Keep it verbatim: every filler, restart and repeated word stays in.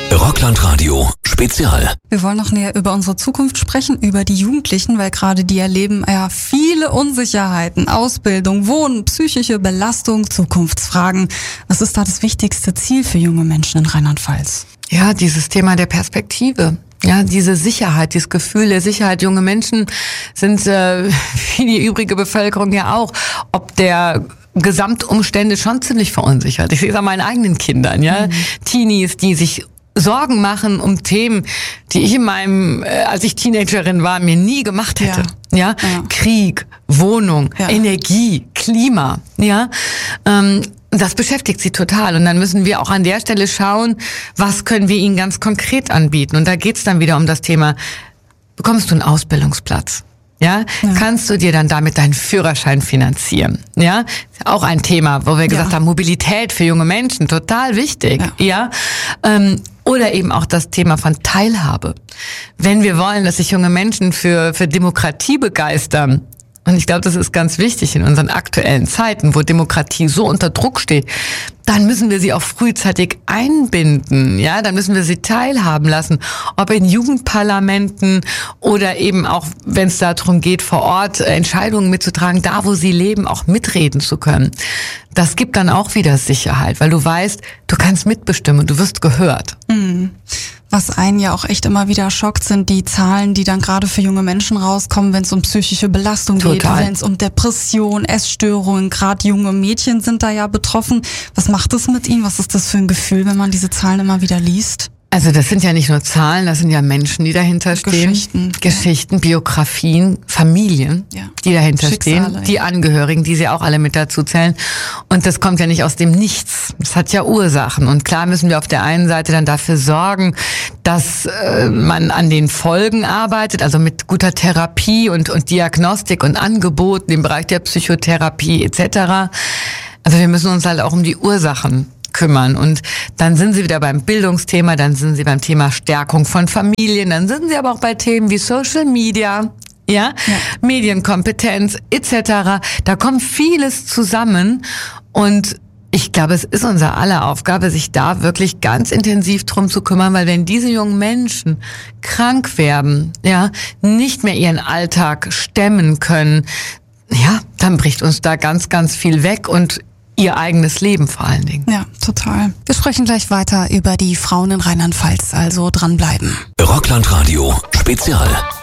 Rockland-Radio Spezial. Wir wollen noch näher über unsere Zukunft sprechen, über die Jugendlichen, weil gerade die erleben ja viele Unsicherheiten, Ausbildung, Wohnen, psychische Belastung, Zukunftsfragen. Was ist da das wichtigste Ziel für junge Menschen in Rheinland-Pfalz? Ja, dieses Thema der Perspektive. Ja, diese Sicherheit, dieses Gefühl der Sicherheit. Junge Menschen sind, äh, wie die übrige Bevölkerung ja auch, ob der Gesamtumstände schon ziemlich verunsichert. Ich sehe es an meinen eigenen Kindern, ja. Mhm. Teenies, die sich Sorgen machen um Themen, die ich in meinem, äh, als ich Teenagerin war, mir nie gemacht hätte. Ja, ja? ja. Krieg, Wohnung, ja. Energie, Klima, ja. Ähm, das beschäftigt sie total. Und dann müssen wir auch an der Stelle schauen, was können wir ihnen ganz konkret anbieten. Und da geht's dann wieder um das Thema, bekommst du einen Ausbildungsplatz? Ja? ja, kannst du dir dann damit deinen Führerschein finanzieren? Ja, ist auch ein Thema, wo wir gesagt ja. haben, Mobilität für junge Menschen, total wichtig. Ja, ja? Ähm, oder eben auch das Thema von Teilhabe. Wenn wir wollen, dass sich junge Menschen für für Demokratie begeistern, und ich glaube, das ist ganz wichtig in unseren aktuellen Zeiten, wo Demokratie so unter Druck steht, dann müssen wir sie auch frühzeitig einbinden, ja, dann müssen wir sie teilhaben lassen, ob in Jugendparlamenten oder eben auch, wenn es darum geht, vor Ort Entscheidungen mitzutragen, da wo sie leben, auch mitreden zu können. Das gibt dann auch wieder Sicherheit, weil du weißt, du kannst mitbestimmen und du wirst gehört. Mhm. Was einen ja auch echt immer wieder schockt, sind die Zahlen, die dann gerade für junge Menschen rauskommen, wenn es um psychische Belastung Total. geht, wenn es um Depression, Essstörungen, gerade junge Mädchen sind da ja betroffen. Was macht es mit ihnen? Was ist das für ein Gefühl, wenn man diese Zahlen immer wieder liest? Also das sind ja nicht nur Zahlen, das sind ja Menschen, die dahinter stehen. Geschichten. Geschichten, ja. Biografien, Familien, ja. die dahinter Schicksale, stehen. Die ja. Angehörigen, die sie auch alle mit dazu zählen. Und das kommt ja nicht aus dem Nichts. Das hat ja Ursachen. Und klar müssen wir auf der einen Seite dann dafür sorgen, dass äh, man an den Folgen arbeitet, also mit guter Therapie und, und Diagnostik und Angeboten im Bereich der Psychotherapie et cetera. Also wir müssen uns halt auch um die Ursachen kümmern. Und dann sind sie wieder beim Bildungsthema, dann sind sie beim Thema Stärkung von Familien, dann sind sie aber auch bei Themen wie Social Media, ja, ja. Medienkompetenz et cetera. Da kommt vieles zusammen und ich glaube, es ist unser aller Aufgabe, sich da wirklich ganz intensiv drum zu kümmern, weil wenn diese jungen Menschen krank werden, ja, nicht mehr ihren Alltag stemmen können, ja, dann bricht uns da ganz, ganz viel weg und ihr eigenes Leben vor allen Dingen. Ja, total. Wir sprechen gleich weiter über die Frauen in Rheinland-Pfalz, also dranbleiben. Rockland-Radio Spezial.